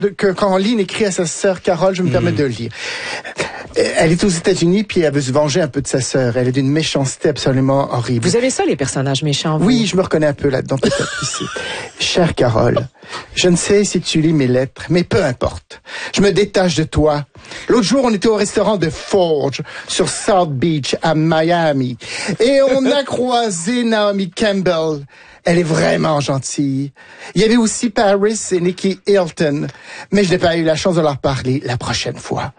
quand Lynn écrit à sa sœur Carole, je me permets de le lire. Elle est aux États-Unis, puis elle veut se venger un peu de sa sœur. Elle est d'une méchanceté absolument horrible. Vous avez ça, les personnages méchants, vous? Oui, je me reconnais un peu là-dedans, peut-être ici. Chère Carole, je ne sais si tu lis mes lettres, mais peu importe. Je me détache de toi. L'autre jour, on était au restaurant de Forge, sur South Beach, à Miami. Et on a croisé Naomi Campbell. Elle est vraiment gentille. Il y avait aussi Paris et Nikki Hilton. Mais je n'ai pas eu la chance de leur parler la prochaine fois.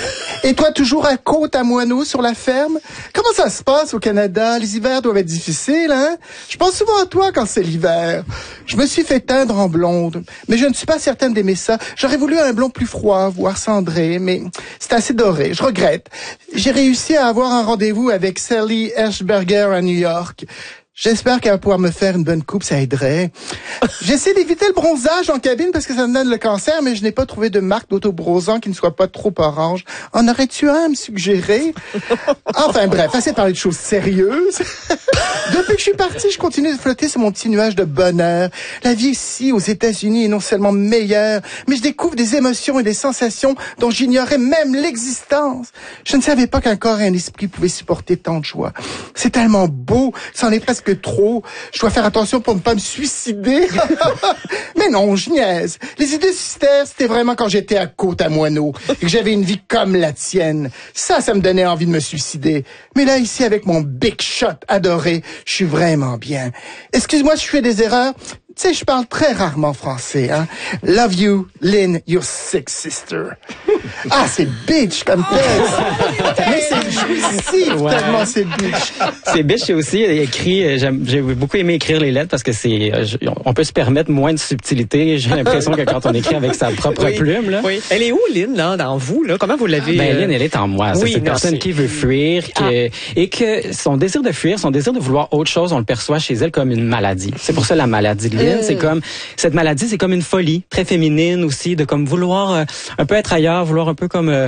Et toi, toujours à Côte-à-Moineau sur la ferme? Comment ça se passe au Canada? Les hivers doivent être difficiles, hein? Je pense souvent à toi quand c'est l'hiver. Je me suis fait teindre en blonde, mais je ne suis pas certaine d'aimer ça. J'aurais voulu un blond plus froid, voire cendré, mais c'est assez doré. Je regrette. J'ai réussi à avoir un rendez-vous avec Sally Hershberger à New York. J'espère qu'elle va pouvoir me faire une bonne coupe, ça aiderait. J'essaie d'éviter le bronzage en cabine parce que ça me donne le cancer, mais je n'ai pas trouvé de marque d'autobronzant qui ne soit pas trop orange. En aurais-tu un à me suggérer? Enfin bref, assez de parler de choses sérieuses. Depuis que je suis partie, je continue de flotter sur mon petit nuage de bonheur. La vie ici, aux États-Unis, est non seulement meilleure, mais je découvre des émotions et des sensations dont j'ignorais même l'existence. Je ne savais pas qu'un corps et un esprit pouvaient supporter tant de joie. C'est tellement beau, c'en est presque trop. Je dois faire attention pour ne pas me suicider. Mais non, je niaise. Les idées suicidaires, c'était vraiment quand j'étais à Côte-à-Moineau et que j'avais une vie comme la tienne. Ça me donnait envie de me suicider. Mais là, ici, avec mon Big Shot adoré, je suis vraiment bien. Excuse-moi si je fais des erreurs. Tu sais, je parle très rarement français, hein. Love you, Lynn, your sick sister. Ah, c'est bitch comme texte. Mais c'est jouissif, Ouais. tellement c'est bitch. C'est bitch, c'est aussi écrit, j'ai beaucoup aimé écrire les lettres parce que on peut se permettre moins de subtilité. J'ai l'impression que quand on écrit avec sa propre plume, là. Oui. Elle est où, Lynn, là, dans vous, là? Comment vous l'avez? Ben, Lynn, elle est en moi. C'est cette personne qui veut fuir, et que son désir de fuir, son désir de vouloir autre chose, on le perçoit chez elle comme une maladie. C'est pour ça la maladie de Lynn. C'est comme, cette maladie, c'est comme une folie, très féminine aussi, de comme vouloir un peu être ailleurs, vouloir un peu comme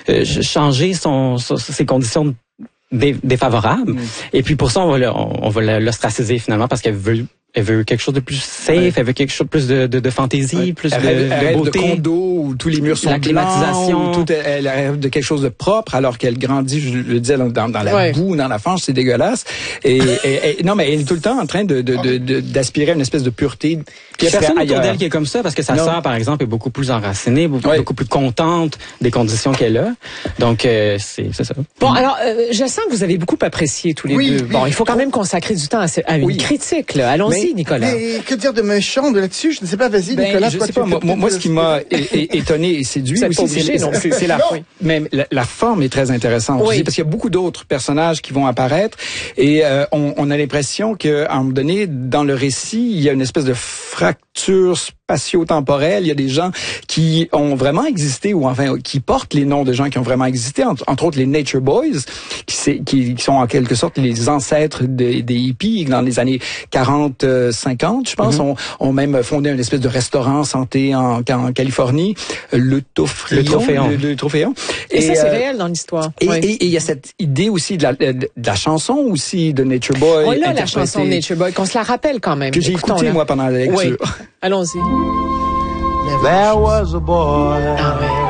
changer ses conditions défavorables. Et puis pour ça, on va l'ostraciser finalement parce qu'elle veut quelque chose de plus safe, elle veut quelque chose de plus de fantaisie, plus de beauté. De condo où tous les murs sont la climatisation, blancs, elle rêve de quelque chose de propre alors qu'elle grandit, je le disais, dans la boue, dans la fange, c'est dégueulasse. Et non, mais elle est tout le temps en train d'aspirer à une espèce de pureté. Il y a personne autour d'elle qui est comme ça parce que sa sœur, par exemple, est beaucoup plus enracinée, beaucoup plus contente des conditions qu'elle a. Donc c'est ça. Bon, alors je sens que vous avez beaucoup apprécié tous les deux. Bon, il faut quand même consacrer du temps à une critique, là. Allons-y. Nicolas. Mais que dire de méchant de là-dessus? Je ne sais pas, vas-y, Nicolas. Je sais pas, moi, ce qui m'a étonné et séduit aussi, c'est la fin. Mais la forme est très intéressante aussi, parce qu'il y a beaucoup d'autres personnages qui vont apparaître et on a l'impression qu'à un moment donné, dans le récit, il y a une espèce de fracture spatio-temporelle. Il y a des gens qui ont vraiment existé ou enfin qui portent les noms de gens qui ont vraiment existé, entre autres les Nature Boys, qui sont en quelque sorte les ancêtres des hippies dans les années 40, 50, je pense, ont même fondé une espèce de restaurant santé en Californie, le Trophéon. Et ça, c'est réel dans l'histoire. Et il y a cette idée aussi de la chanson aussi de Nature Boy. On a la chanson de Nature Boy, qu'on se la rappelle quand même. Que j'ai écoutée, moi, pendant la lecture. Oui. Allons-y. There was a boy